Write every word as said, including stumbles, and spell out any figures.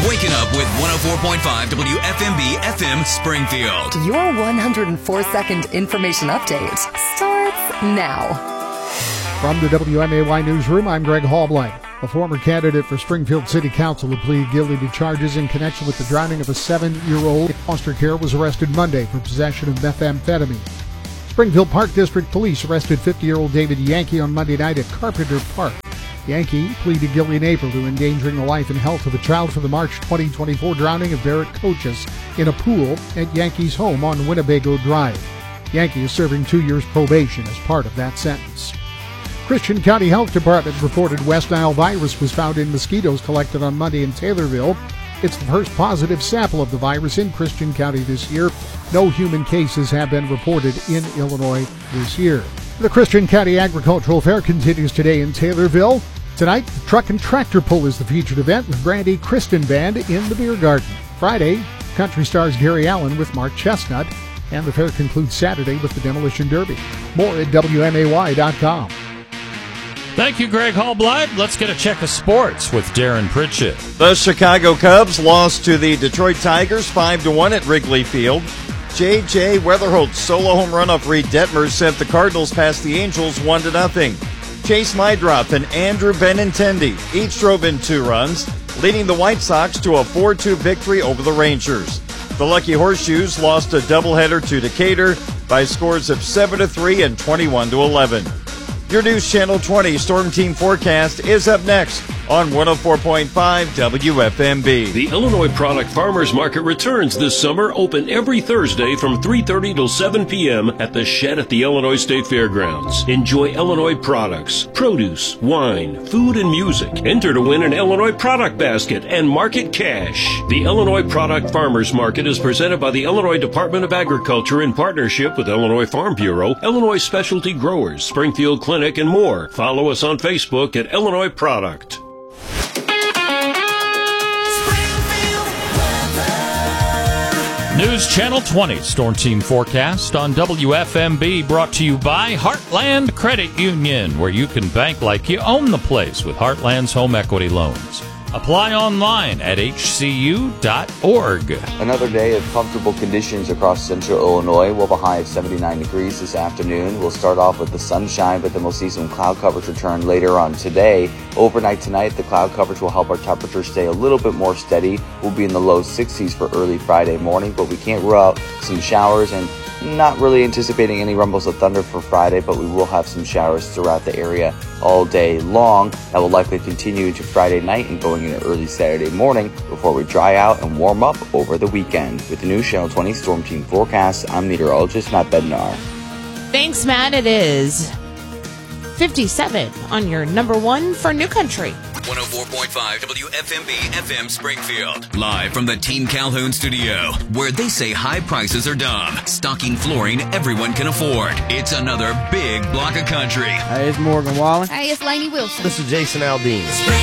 Waking up with one oh four point five W F M B F M Springfield. Your one hundred four second information update starts now. From the W M A Y Newsroom, I'm Greg Hallblight. A former candidate for Springfield City Council who pleaded guilty to charges in connection with the drowning of a seven-year-old in foster care was arrested Monday for possession of methamphetamine. Springfield Park District Police arrested fifty-year-old David Yankee on Monday night at Carpenter Park. Yankee pleaded guilty in April to endangering the life and health of a child for the March twenty twenty-four drowning of Barrett Coaches in a pool at Yankee's home on Winnebago Drive. Yankee is serving two years probation as part of that sentence. Christian County Health Department reported West Nile virus was found in mosquitoes collected on Monday in Taylorville. It's the first positive sample of the virus in Christian County this year. No human cases have been reported in Illinois this year. The Christian County Agricultural Fair continues today in Taylorville. Tonight, the Truck and Tractor Pull is the featured event with Brandy Kristen Band in the Beer Garden. Friday, country stars Gary Allen with Mark Chestnut. And the fair concludes Saturday with the Demolition Derby. More at W M A Y dot com. Thank you, Greg Hallblight. Let's get a check of sports with Darren Pritchett. The Chicago Cubs lost to the Detroit Tigers five to one at Wrigley Field. J J Weatherholt's solo home run off Reed Detmer sent the Cardinals past the Angels one to nothing. Chase Mydrop and Andrew Benintendi each drove in two runs, leading the White Sox to a four two victory over the Rangers. The Lucky Horseshoes lost a doubleheader to Decatur by scores of seven to three and twenty-one to eleven. Your News Channel twenty Storm Team Forecast is up next on one oh four point five W F M B. The Illinois Product Farmers Market returns this summer, open every Thursday from three thirty till seven p.m. at the Shed at the Illinois State Fairgrounds. Enjoy Illinois products, produce, wine, food, and music. Enter to win an Illinois product basket and market cash. The Illinois Product Farmers Market is presented by the Illinois Department of Agriculture in partnership with Illinois Farm Bureau, Illinois Specialty Growers, Springfield Clinic, and more. Follow us on Facebook at Illinois Product. News Channel twenty Storm Team Forecast on W F M B, brought to you by Heartland Credit Union, where you can bank like you own the place with Heartland's home equity loans. Apply online at H C U dot org. Another day of comfortable conditions across central Illinois. We'll have a high of seventy-nine degrees this afternoon. We'll start off with the sunshine, but then we'll see some cloud coverage return later on today. Overnight tonight, the cloud coverage will help our temperature stay a little bit more steady. We'll be in the low sixties for early Friday morning, but we can't rule out some showers, and not really anticipating any rumbles of thunder for Friday, but we will have some showers throughout the area all day long. That will likely continue into Friday night and going into early Saturday morning before we dry out and warm up over the weekend. With the News Channel twenty Storm Team Forecast, I'm meteorologist Matt Bednar. Thanks, Matt. It is fifty-seven on your number one for New Country. one oh four point five W F M B F M Springfield. Live from the Team Calhoun studio, where they say high prices are dumb. Stocking flooring everyone can afford. It's another big block of country. Hey, it's Morgan Wallen. Hey, it's Lainey Wilson. This is Jason Aldean.